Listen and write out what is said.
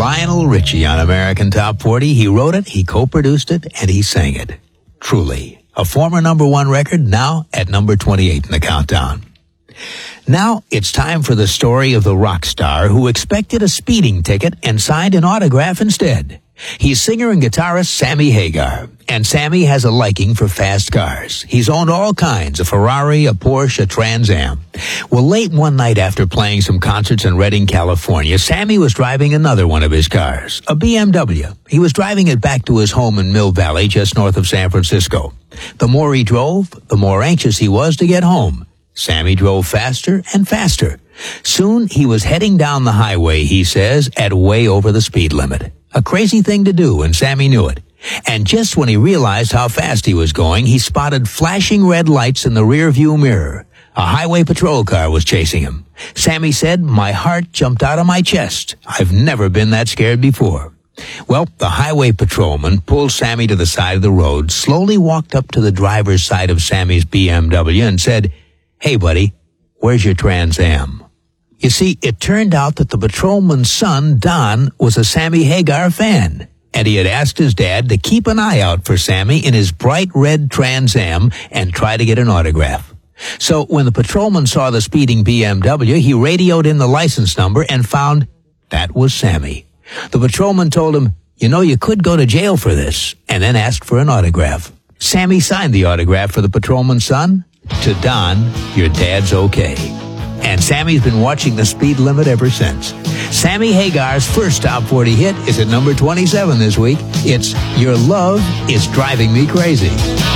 Lionel Richie on American Top 40. He wrote it, he co-produced it, and he sang it. Truly, a former number one record, now at number 28 in the countdown. Now it's time for the story of the rock star who expected a speeding ticket and signed an autograph instead. He's singer and guitarist Sammy Hagar, and Sammy has a liking for fast cars. He's owned all kinds, a Ferrari, a Porsche, a Trans Am. Well, late one night after playing some concerts in Redding, California, Sammy was driving another one of his cars, a BMW. He was driving it back to his home in Mill Valley, just north of San Francisco. The more he drove, the more anxious he was to get home. Sammy drove faster and faster. Soon he was heading down the highway, he says, at way over the speed limit. A crazy thing to do, and Sammy knew it. And just when he realized how fast he was going, he spotted flashing red lights in the rearview mirror. A highway patrol car was chasing him. Sammy said, "My heart jumped out of my chest. I've never been that scared before." Well, the highway patrolman pulled Sammy to the side of the road, slowly walked up to the driver's side of Sammy's BMW and said, "Hey, buddy, where's your Trans Am?" You see, it turned out that the patrolman's son, Don, was a Sammy Hagar fan, and he had asked his dad to keep an eye out for Sammy in his bright red Trans Am and try to get an autograph. So when the patrolman saw the speeding BMW, he radioed in the license number and found that was Sammy. The patrolman told him, "You know, you could go to jail for this," and then asked for an autograph. Sammy signed the autograph for the patrolman's son. To Don, "Your dad's okay." And Sammy's been watching the speed limit ever since. Sammy Hagar's first Top 40 hit is at number 27 this week. It's "Your Love Is Driving Me Crazy."